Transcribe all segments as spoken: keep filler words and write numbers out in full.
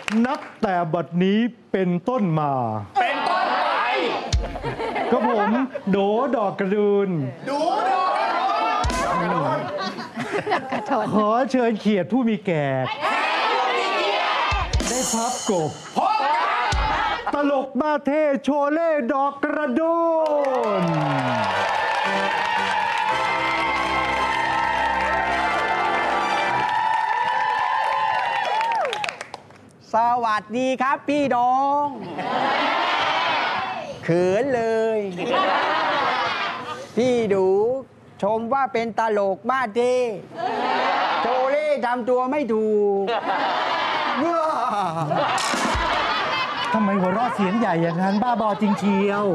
นับแต่บัดนี้เป็นต้นมาเป็นต้นไปก็ผมโดดอกกระดูนดูดอกกระดูนขอเชิญเขียดผู้มีแก่ได้พับกบตลกมาเท่โชเล่ดอกกระโดนสวัสดีครับพี่น้องเขินเลย พี่ดูชมว่าเป็นตลกมาเท่โชเล่ทำตัวไม่ถูกทำไมหัวเราะเสียงใหญ่อย่างนั้นบ้าบอจริงเชียว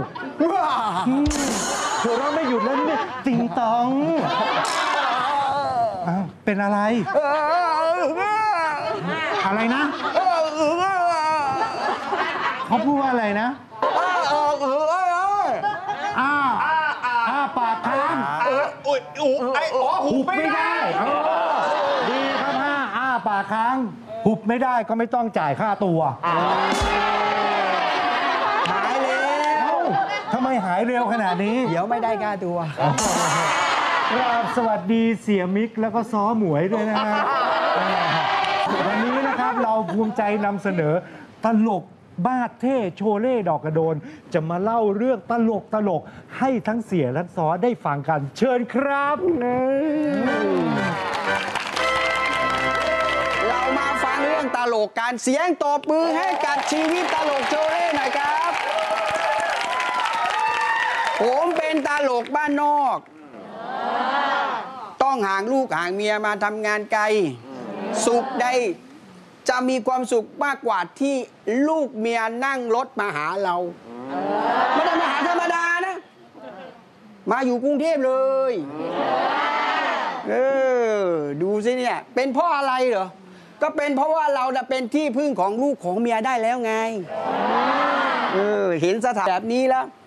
หัวเราะไม่หยุดแล้วเนี่ยติงตองเป็นอะไรอะไรนะเขาพูดว่าอะไรนะอ้าอ้าปากค้างอุ้ยอุ้ไอ้อ๋อหุบไม่ได้ดีครับห้าอ้าปากค้างหุบไม่ได้ก็ไม่ต้องจ่ายค่าตัวหายแล้วทำไมหายเร็วขนาดนี้เดี๋ยวไม่ได้ค่าตัวครับสวัสดีเสียมิกแล้วก็ซ้อหมวยด้วยนะฮะวันนี้นะครับเราภูมิใจนำเสนอตลกบ้าเท่โชเล่ดอกกระโดนจะมาเล่าเรื่องตลกตลกให้ทั้งเสียและซ้อได้ฟังกันเชิญครับเรามาฟังเรื่องตลกการเสียงตบมือให้กับชีวิตตลกโชเล่หน่อยครับผมเป็นตลกบ้านนอกต้องห่างลูกห่างเมียมาทำงานไกลสุขใดจะมีความสุขมากกว่าที่ลูกเมียนั่งรถมาหาเราไม่ได้มาหาธรรมดานะมาอยู่กรุงเทพเลยเออดูสิเนี่ยเป็นเพราะอะไรเหรอก็เป็นเพราะว่าเราเป็นที่พึ่งของลูกของเมียได้แล้วไงเออเห็นสถานแบบนี้แล้ว